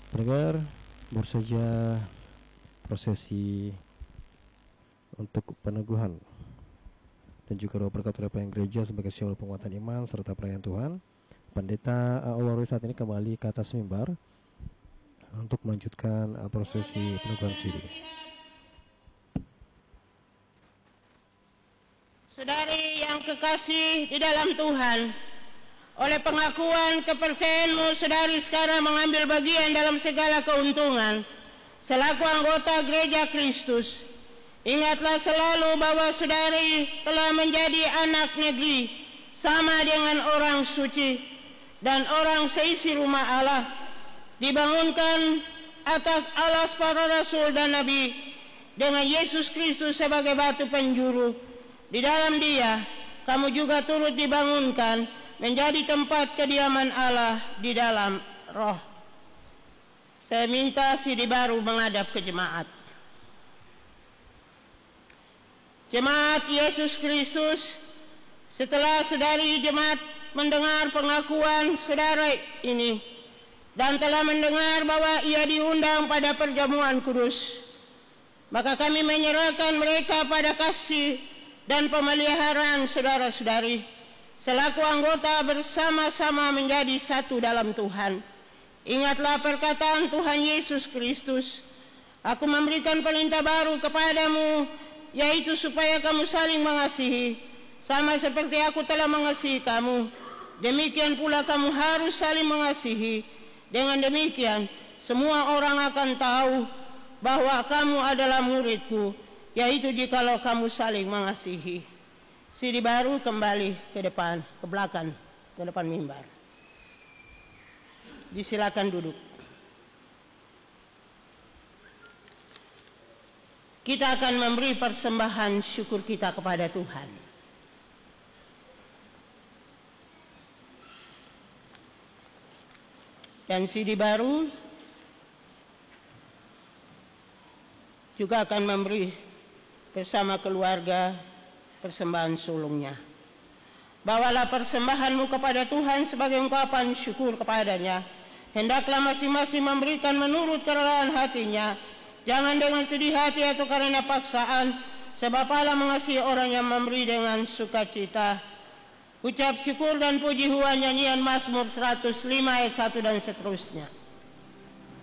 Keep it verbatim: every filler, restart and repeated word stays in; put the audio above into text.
Pendengar, baru saja prosesi untuk peneguhan dan juga doa berkat oleh pelayan gereja sebagai simbol penguatan iman serta perayaan Tuhan. Pendeta Ulwarwi saat ini kembali ke atas mimbar untuk melanjutkan prosesi peneguhan siri. Saudari yang kekasih di dalam Tuhan, oleh pengakuan kepercayaanmu, saudari sekarang mengambil bagian dalam segala keuntungan selaku anggota Gereja Kristus. Ingatlah selalu bahwa saudari telah menjadi anak negeri sama dengan orang suci dan orang seisi rumah Allah, dibangunkan atas alas para rasul dan nabi dengan Yesus Kristus sebagai batu penjuru. Di dalam Dia kamu juga turut dibangunkan menjadi tempat kediaman Allah di dalam roh. Saya minta Sidi Baru menghadap ke jemaat. Jemaat Yesus Kristus, setelah saudari jemaat mendengar pengakuan saudara ini dan telah mendengar bahwa ia diundang pada perjamuan kudus, maka kami menyerahkan mereka pada kasih dan pemeliharaan saudara-saudari selaku anggota bersama-sama menjadi satu dalam Tuhan. Ingatlah perkataan Tuhan Yesus Kristus, aku memberikan perintah baru kepadamu, yaitu supaya kamu saling mengasihi, sama seperti aku telah mengasihi kamu. Demikian pula kamu harus saling mengasihi. Dengan demikian, semua orang akan tahu bahwa kamu adalah muridku, yaitu jikalau kamu saling mengasihi. Sidi Baru kembali ke depan, ke belakang, ke depan mimbar. Disilakan duduk. Kita akan memberi persembahan syukur kita kepada Tuhan. Dan Sidi Baru juga akan memberi bersama keluarga persembahan sulungnya. Bawalah persembahanmu kepada Tuhan sebagai ungkapan syukur kepadanya. Hendaklah masing-masing memberikan menurut kerelaan hatinya, jangan dengan sedih hati atau karena paksaan, sebab Allah mengasihi orang yang memberi dengan sukacita. Ucap syukur dan puji Tuhan, nyanyian Mazmur seratus lima ayat satu dan seterusnya.